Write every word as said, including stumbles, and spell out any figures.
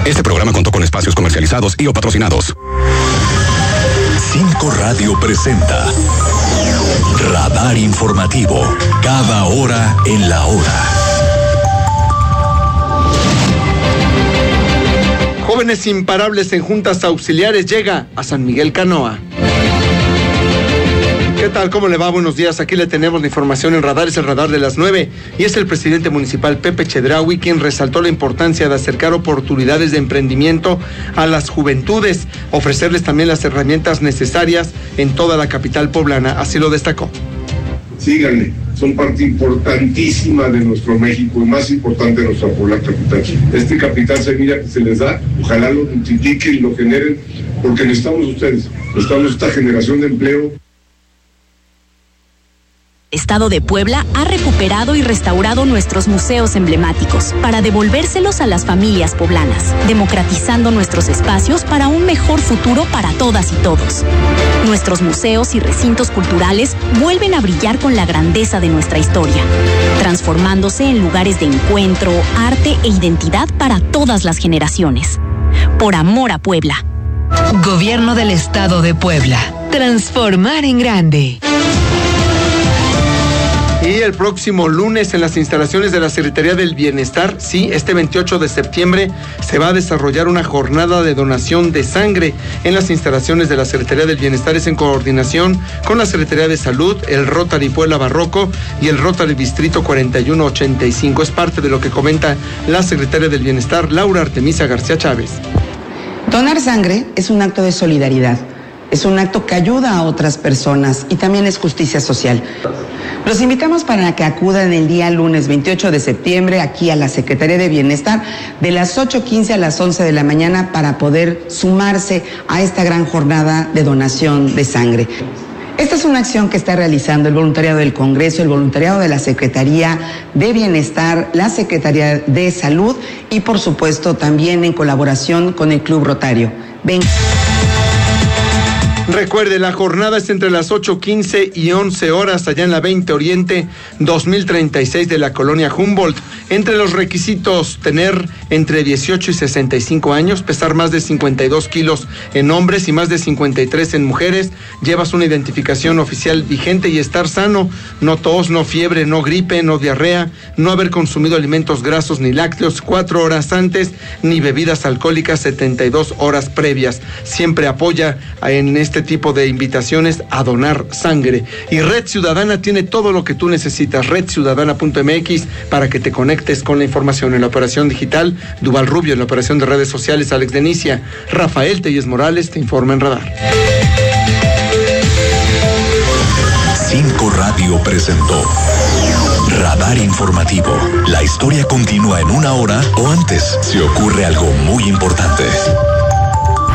Este programa contó con espacios comercializados y o patrocinados. Cinco Radio presenta Radar Informativo, cada hora en la hora. Jóvenes imparables en juntas auxiliares llega a San Miguel Canoa. ¿Qué tal? ¿Cómo le va? Buenos días. Aquí le tenemos la información en Radar, es el Radar de las nueve. Y es el presidente municipal Pepe Chedraui quien resaltó la importancia de acercar oportunidades de emprendimiento a las juventudes, ofrecerles también las herramientas necesarias en toda la capital poblana. Así lo destacó. Síganle, son parte importantísima de nuestro México y más importante de nuestra Puebla capital. Este capital semilla que se les da, ojalá lo multipliquen y lo generen, porque necesitamos ustedes, necesitamos esta generación de empleo. Estado de Puebla ha recuperado y restaurado nuestros museos emblemáticos para devolvérselos a las familias poblanas, democratizando nuestros espacios para un mejor futuro para todas y todos. Nuestros museos y recintos culturales vuelven a brillar con la grandeza de nuestra historia, transformándose en lugares de encuentro, arte e identidad para todas las generaciones. Por amor a Puebla. Gobierno del Estado de Puebla. Transformar en grande. Y el próximo lunes en las instalaciones de la Secretaría del Bienestar, sí, este veintiocho de septiembre, se va a desarrollar una jornada de donación de sangre en las instalaciones de la Secretaría del Bienestar. Es en coordinación con la Secretaría de Salud, el Rotary Puebla Barroco y el Rotary Distrito cuarenta y uno ochenta y cinco. Es parte de lo que comenta la Secretaria del Bienestar, Laura Artemisa García Chávez. Donar sangre es un acto de solidaridad. Es un acto que ayuda a otras personas y también es justicia social. Los invitamos para que acudan el día lunes veintiocho de septiembre aquí a la Secretaría de Bienestar de las ocho quince a las once de la mañana para poder sumarse a esta gran jornada de donación de sangre. Esta es una acción que está realizando el voluntariado del Congreso, el voluntariado de la Secretaría de Bienestar, la Secretaría de Salud y por supuesto también en colaboración con el Club Rotario. Ven. Recuerde, la jornada es entre las ocho quince y once horas allá en la veinte Oriente dos mil treinta y seis de la colonia Humboldt. Entre los requisitos, tener entre dieciocho y sesenta y cinco años, pesar más de cincuenta y dos kilos en hombres y más de cincuenta y tres en mujeres, llevas una identificación oficial vigente y estar sano, no tos, no fiebre, no gripe, no diarrea, no haber consumido alimentos grasos ni lácteos cuatro horas antes, ni bebidas alcohólicas setenta y dos horas previas. Siempre apoya en este tipo de invitaciones a donar sangre. Y Red Ciudadana tiene todo lo que tú necesitas, red ciudadana punto m x, para que te conectes con la información. En la operación digital, Duval Rubio; en la operación de redes sociales, Alex Denicia. Rafael Telles Morales te informa en Radar. Cinco Radio presentó Radar Informativo. La historia continúa en una hora o antes si ocurre algo muy importante.